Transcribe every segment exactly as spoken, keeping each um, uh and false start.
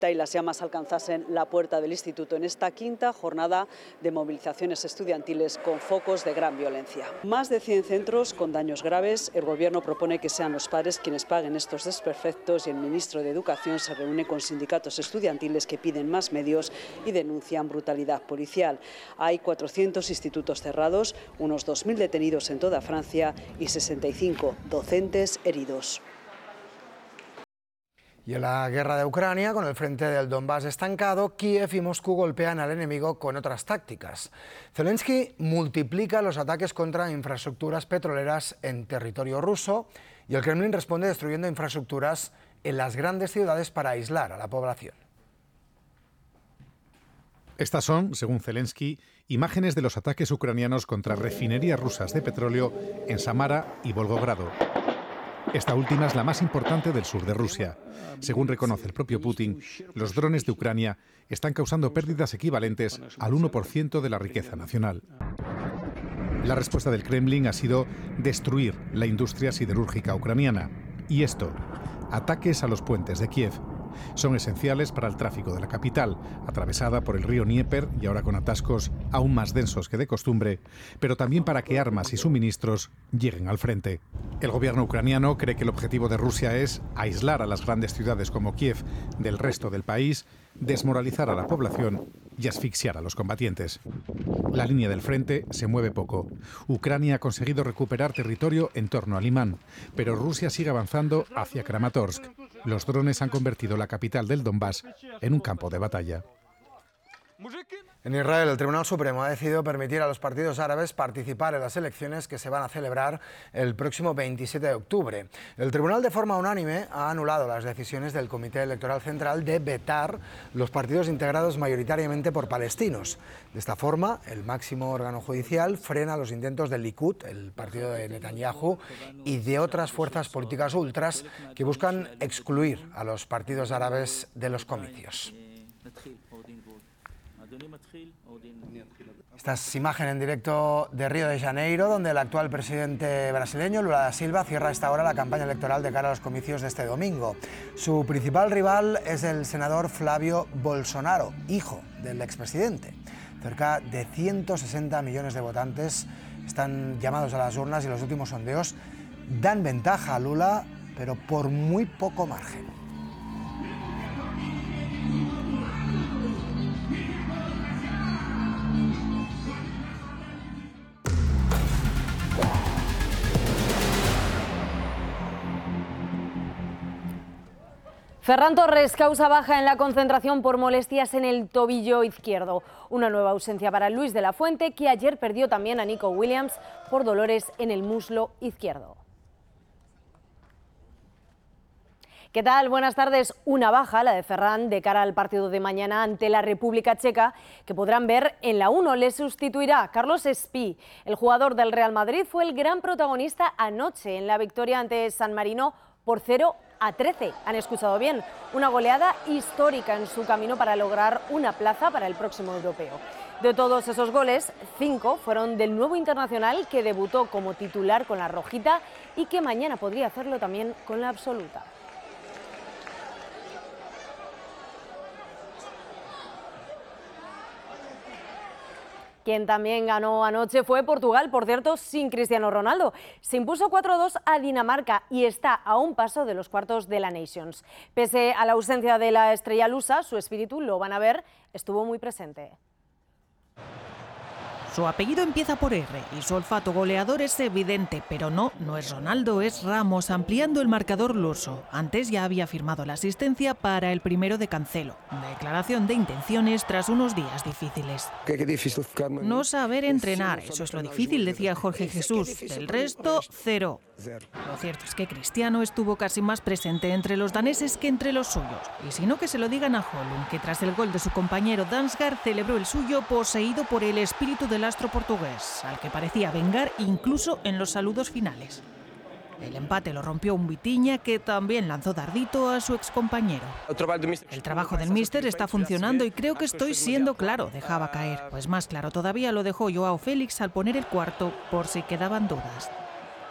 y las llamas alcanzasen la puerta del instituto en esta quinta jornada de movilizaciones estudiantiles con focos de gran violencia. Más de cien centros con daños graves. El Gobierno propone que sean los padres quienes paguen estos desperfectos y el ministro de Educación se reúne con sindicatos estudiantiles que piden más medios y denuncian brutalidad policial. Hay cuatrocientos institutos cerrados, unos dos mil detenidos en toda Francia y sesenta y cinco docentes heridos. Y en la guerra de Ucrania, con el frente del Donbass estancado, Kiev y Moscú golpean al enemigo con otras tácticas. Zelensky multiplica los ataques contra infraestructuras petroleras en territorio ruso y el Kremlin responde destruyendo infraestructuras en las grandes ciudades para aislar a la población. Estas son, según Zelensky, imágenes de los ataques ucranianos contra refinerías rusas de petróleo en Samara y Volgogrado. Esta última es la más importante del sur de Rusia. Según reconoce el propio Putin, los drones de Ucrania están causando pérdidas equivalentes al uno por ciento de la riqueza nacional. La respuesta del Kremlin ha sido destruir la industria siderúrgica ucraniana. Y esto, ataques a los puentes de Kiev. Son esenciales para el tráfico de la capital, atravesada por el río Dnieper y ahora con atascos aún más densos que de costumbre, pero también para que armas y suministros lleguen al frente. El gobierno ucraniano cree que el objetivo de Rusia es aislar a las grandes ciudades como Kiev del resto del país, desmoralizar a la población y asfixiar a los combatientes. La línea del frente se mueve poco. Ucrania ha conseguido recuperar territorio en torno a Limán, pero Rusia sigue avanzando hacia Kramatorsk. Los drones han convertido la capital del Donbass en un campo de batalla. En Israel, el Tribunal Supremo ha decidido permitir a los partidos árabes participar en las elecciones que se van a celebrar el próximo veintisiete de octubre. El tribunal, de forma unánime, ha anulado las decisiones del Comité Electoral Central de vetar los partidos integrados mayoritariamente por palestinos. De esta forma, el máximo órgano judicial frena los intentos del Likud, el partido de Netanyahu, y de otras fuerzas políticas ultras que buscan excluir a los partidos árabes de los comicios. Esta es imagen en directo de Río de Janeiro, donde el actual presidente brasileño, Lula da Silva, cierra a esta hora la campaña electoral de cara a los comicios de este domingo. Su principal rival es el senador Flavio Bolsonaro, hijo del expresidente. Cerca de ciento sesenta millones de votantes están llamados a las urnas y los últimos sondeos dan ventaja a Lula, pero por muy poco margen. Ferran Torres causa baja en la concentración por molestias en el tobillo izquierdo. Una nueva ausencia para Luis de la Fuente, que ayer perdió también a Nico Williams por dolores en el muslo izquierdo. ¿Qué tal? Buenas tardes. Una baja, la de Ferran, de cara al partido de mañana ante la República Checa, que podrán ver en la uno. Le sustituirá Carlos Espí. El jugador del Real Madrid fue el gran protagonista anoche en la victoria ante San Marino por cero a trece. Han escuchado bien, una goleada histórica en su camino para lograr una plaza para el próximo europeo. De todos esos goles, cinco fueron del nuevo internacional que debutó como titular con la rojita y que mañana podría hacerlo también con la absoluta. Quien también ganó anoche fue Portugal, por cierto, sin Cristiano Ronaldo. Se impuso cuatro a dos a Dinamarca y está a un paso de los cuartos de la Nations. Pese a la ausencia de la estrella lusa, su espíritu, lo van a ver, estuvo muy presente. Su apellido empieza por R y su olfato goleador es evidente, pero no, no es Ronaldo, es Ramos, ampliando el marcador luso. Antes ya había firmado la asistencia para el primero de Cancelo. Declaración de intenciones tras unos días difíciles. No saber entrenar, eso es lo difícil, decía Jorge Jesús. Del resto, cero. Lo cierto es que Cristiano estuvo casi más presente entre los daneses que entre los suyos. Y si no, que se lo digan a Holund, que tras el gol de su compañero Damsgaard celebró el suyo poseído por el espíritu del astro portugués, al que parecía vengar incluso en los saludos finales. El empate lo rompió un Vitinha, que también lanzó dardito a su excompañero. El trabajo del míster está funcionando y creo que estoy siendo claro, dejaba caer. Pues más claro todavía lo dejó Joao Félix al poner el cuarto, por si quedaban dudas.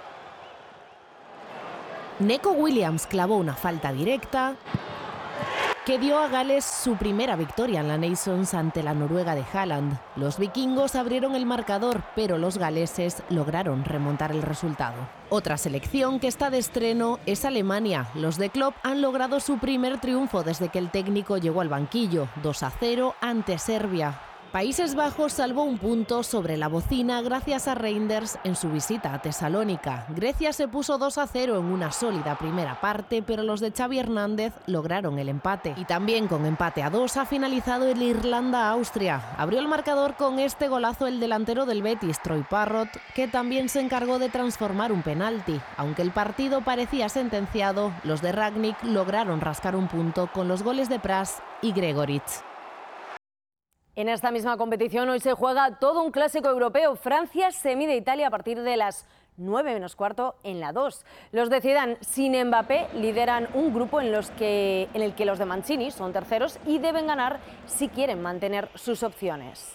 Neco Williams clavó una falta directa que dio a Gales su primera victoria en la Nations ante la Noruega de Haaland. Los vikingos abrieron el marcador, pero los galeses lograron remontar el resultado. Otra selección que está de estreno es Alemania. Los de Klopp han logrado su primer triunfo desde que el técnico llegó al banquillo, dos a cero ante Serbia. Países Bajos salvó un punto sobre la bocina gracias a Reinders en su visita a Tesalónica. Grecia se puso dos a cero en una sólida primera parte, pero los de Xavi Hernández lograron el empate. Y también con empate a dos ha finalizado el Irlanda-Austria. Abrió el marcador con este golazo el delantero del Betis, Troy Parrott, que también se encargó de transformar un penalti. Aunque el partido parecía sentenciado, los de Rangnick lograron rascar un punto con los goles de Pras y Gregoritsch. En esta misma competición hoy se juega todo un clásico europeo. Francia se mide a Italia a partir de las nueve menos cuarto en la dos. Los de Zidane sin Mbappé lideran un grupo en, los que, en el que los de Mancini son terceros y deben ganar si quieren mantener sus opciones.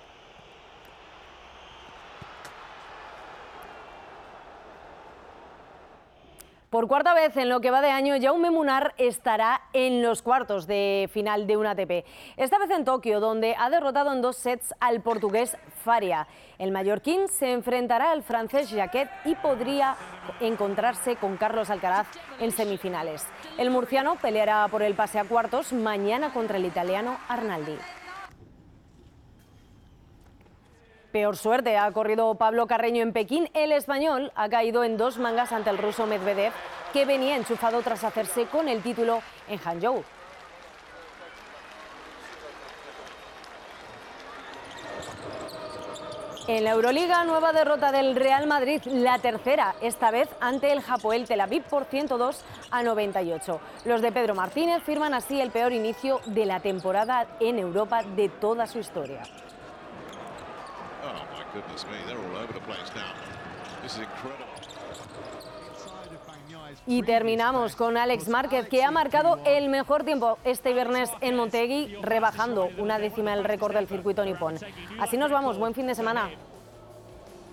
Por cuarta vez en lo que va de año, Jaume Munar estará en los cuartos de final de una A T P. Esta vez en Tokio, donde ha derrotado en dos sets al portugués Faria. El mallorquín se enfrentará al francés Jacquet y podría encontrarse con Carlos Alcaraz en semifinales. El murciano peleará por el pase a cuartos mañana contra el italiano Arnaldi. Peor suerte ha corrido Pablo Carreño en Pekín. El español ha caído en dos mangas ante el ruso Medvedev, que venía enchufado tras hacerse con el título en Hangzhou. En la Euroliga, nueva derrota del Real Madrid, la tercera, esta vez ante el Hapoel Tel Aviv por ciento dos a noventa y ocho. Los de Pedro Martínez firman así el peor inicio de la temporada en Europa de toda su historia. Y terminamos con Alex Márquez, que ha marcado el mejor tiempo este viernes en Montegui, rebajando una décima el récord del circuito nipón. Así nos vamos, buen fin de semana.